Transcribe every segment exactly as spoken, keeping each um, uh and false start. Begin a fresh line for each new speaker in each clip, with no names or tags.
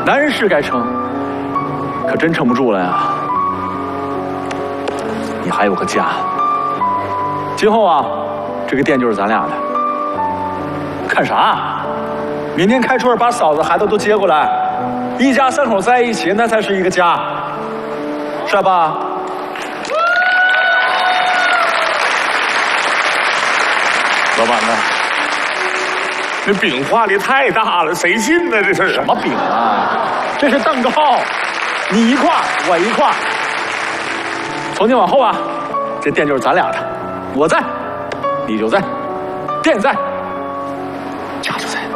男人是该撑，可真撑不住了呀。你还有个家，今后啊，这个店就是咱俩的。看啥？明天开春把嫂子孩子都接过来，一家三口在一起，那才是一个家，是吧？
老板呢？这饼画的太大了，谁信呢？这是
什么饼啊？这是蛋糕，你一块我一块。从今往后啊，这店就是咱俩的，我在，你就在，店在，家就在。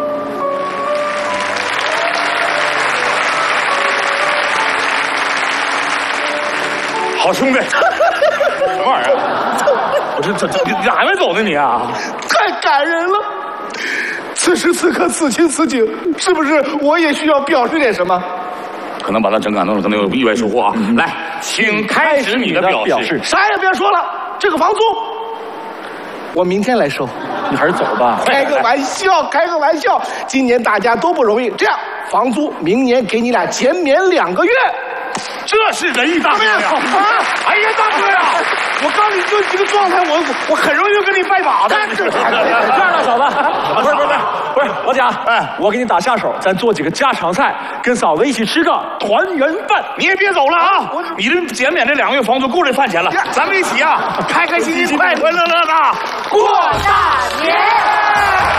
好兄弟，什么玩意儿？我这这这你还没走呢你啊？
太感人了！此时此刻，此情此景，是不是我也需要表示点什么？
可能把他整感动了，可能有意外收获啊！嗯、来，请开始你的表示。
表示
啥也别说了，这个房租我明天来收。
你还是走吧。
开个玩笑，开个玩笑。今年大家都不容易，这样房租明年给你俩减免两个月。
这是仁义大哥呀！
啊！
哎呀，大哥呀！
我告诉你，就这个状态，我我很容易就跟你拜把子。
这样了，嫂子，不是不是不是不是，老贾，哎，我给你打下手，咱做几个家常菜，跟嫂子一起吃个团圆饭。
你也别走了啊！你这减免这两个月房租够这饭钱了，咱们一起啊，开开心心、快快乐乐的
过大年。